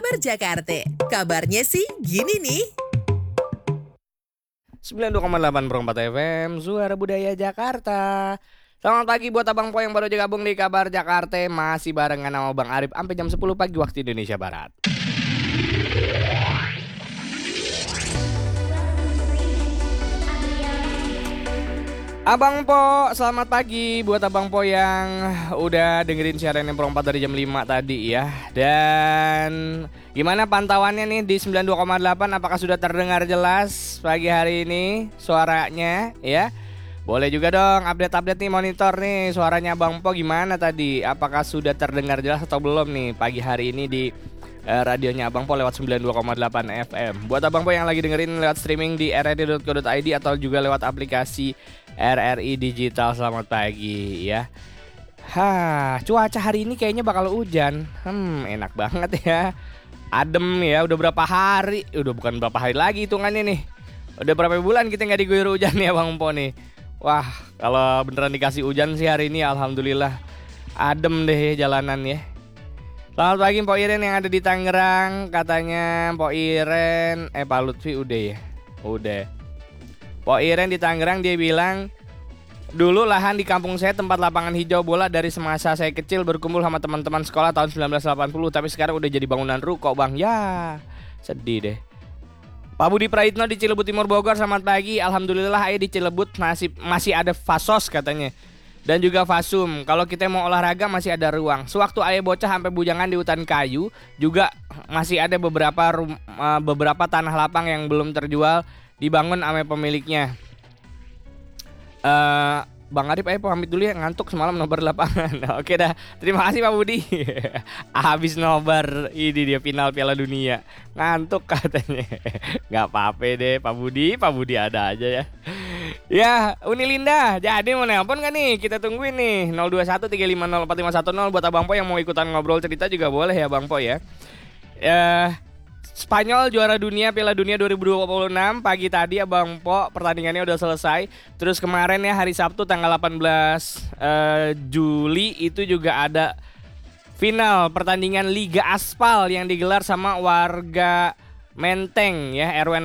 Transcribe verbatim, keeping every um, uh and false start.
Kabar Jakarta. Kabarnya sih gini nih. sembilan puluh dua koma delapan Perempat F M, Suara Budaya Jakarta. Selamat pagi buat Abang Po yang baru aja gabung di Kabar Jakarta. Masih barengan sama Bang Arif sampai jam sepuluh pagi waktu Indonesia Barat. Abang Po, selamat pagi buat Abang Po yang udah dengerin siaran yang perempat dari jam lima tadi ya. Dan gimana pantauannya nih di sembilan puluh dua koma delapan, apakah sudah terdengar jelas pagi hari ini suaranya ya? Boleh juga dong update-update nih monitor nih suaranya Abang Po gimana tadi? Apakah sudah terdengar jelas atau belum nih pagi hari ini di eh, radionya Abang Po lewat sembilan puluh dua koma delapan F M. Buat Abang Po yang lagi dengerin lewat streaming di r r d dot co dot i d atau juga lewat aplikasi R R I Digital, selamat pagi ya. Hah, cuaca hari ini kayaknya bakal hujan. Hmm, enak banget ya. Adem ya, udah berapa hari? Udah bukan berapa hari lagi hitungannya nih. Udah berapa bulan kita nggak diguyur hujan ya Bang Po nih. Wah, kalau beneran dikasih hujan sih hari ini alhamdulillah adem deh jalanan ya. Selamat pagi Mpok Iren yang ada di Tangerang. Katanya Mpok Iren, eh Pak Lutfi udah ya? Udah. Mpok Iren di Tangerang dia bilang, dulu lahan di kampung saya tempat lapangan hijau bola dari semasa saya kecil berkumpul sama teman-teman sekolah tahun sembilan belas delapan puluh. Tapi sekarang udah jadi bangunan ruko Bang. Ya, sedih deh. Pak Budi Praitno di Cilebut Timur Bogor, selamat pagi. Alhamdulillah ayah di Cilebut masih, masih ada fasos katanya. Dan juga fasum. Kalau kita mau olahraga masih ada ruang. Sewaktu ayah bocah sampai bujangan di hutan kayu, juga masih ada beberapa rum, uh, beberapa tanah lapang yang belum terjual, dibangun sama pemiliknya. Uh, Bang Arif ayo pamit dulu ya, ngantuk semalam nobar lapangan. Oke dah, terima kasih Pak Budi. Habis nobar ini dia final Piala Dunia, ngantuk katanya. Gak apa-apa deh Pak Budi, Pak Budi ada aja ya. Ya, Unilinda, jadi mau nelpon gak nih? Kita tungguin nih nol dua satu tiga lima nol empat lima satu nol buat Abang Po yang mau ikutan ngobrol cerita juga boleh ya Bang Po ya. Ya, Spanyol juara dunia Piala Dunia dua ribu dua puluh enam pagi tadi Abang Po, pertandingannya udah selesai. Terus kemarin ya hari Sabtu tanggal delapan belas uh, Juli itu juga ada final pertandingan Liga Aspal yang digelar sama warga Menteng ya, R W